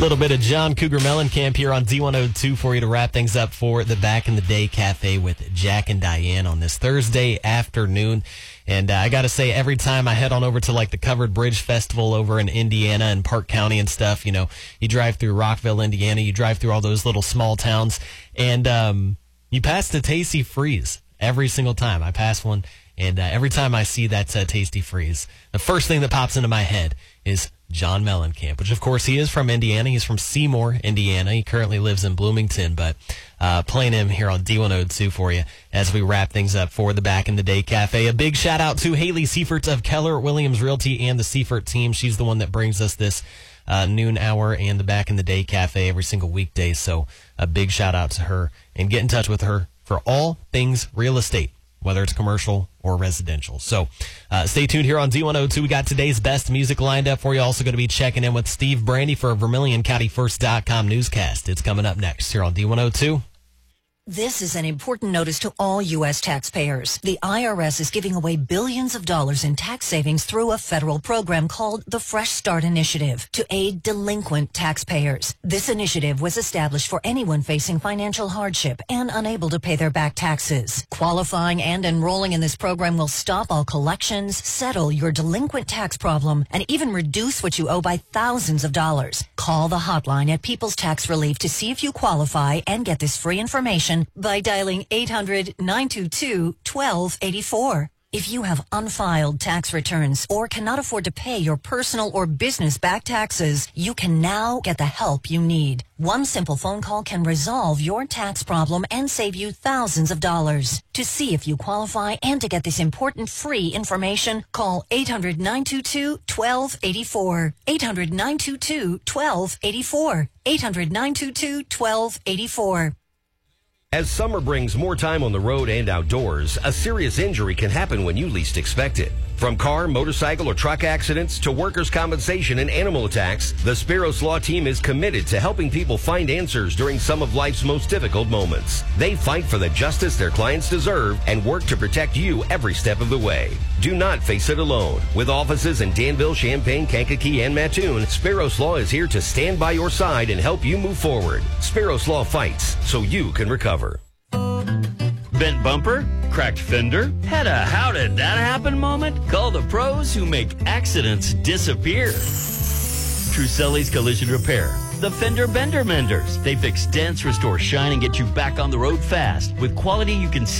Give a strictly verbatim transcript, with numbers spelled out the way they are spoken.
little bit of John Cougar Mellencamp here on D one oh two for you to wrap things up for the Back in the Day Cafe with Jack and Diane on this Thursday afternoon. And uh, I got to say, every time I head on over to like the Covered Bridge Festival over in Indiana and Park County and stuff, you know, you drive through Rockville, Indiana, you drive through all those little small towns, and um, you pass the Tasty Freeze every single time. I pass one, and uh, every time I see that uh, Tasty Freeze, the first thing that pops into my head is John Mellencamp, which, of course, he is from Indiana. He's from Seymour, Indiana. He currently lives in Bloomington, but uh, playing him here on D one oh two for you as we wrap things up for the Back in the Day Cafe. A big shout-out to Haley Seifert of Keller Williams Realty and the Seifert team. She's the one that brings us this uh, noon hour and the Back in the Day Cafe every single weekday, so a big shout-out to her, and get in touch with her for all things real estate, whether it's commercial or residential. So uh, stay tuned here on D one oh two. We got today's best music lined up for you. Also going to be checking in with Steve Brandy for a Vermilion County First dot com newscast. It's coming up next here on D one oh two. This is an important notice to all U S taxpayers. The I R S is giving away billions of dollars in tax savings through a federal program called the Fresh Start Initiative to aid delinquent taxpayers. This initiative was established for anyone facing financial hardship and unable to pay their back taxes. Qualifying and enrolling in this program will stop all collections, settle your delinquent tax problem, and even reduce what you owe by thousands of dollars. Call the hotline at People's Tax Relief to see if you qualify and get this free information by dialing eight hundred, nine two two, one two eight four. If you have unfiled tax returns or cannot afford to pay your personal or business back taxes, you can now get the help you need. One simple phone call can resolve your tax problem and save you thousands of dollars. To see if you qualify and to get this important free information, call eight hundred, nine two two, one two eight four. eight hundred, nine two two, one two eight four. eight hundred, nine two two, one two eight four. As summer brings more time on the road and outdoors, a serious injury can happen when you least expect it. From car, motorcycle, or truck accidents to workers' compensation and animal attacks, the Spiros Law Team is committed to helping people find answers during some of life's most difficult moments. They fight for the justice their clients deserve and work to protect you every step of the way. Do not face it alone. With offices in Danville, Champaign, Kankakee, and Mattoon, Spiros Law is here to stand by your side and help you move forward. Spiros Law fights so you can recover. Bent bumper? Cracked fender? Had a how did that happen moment? Call the pros who make accidents disappear. Truselli's Collision Repair. The Fender Bender Menders. They fix dents, restore shine, and get you back on the road fast with quality you can see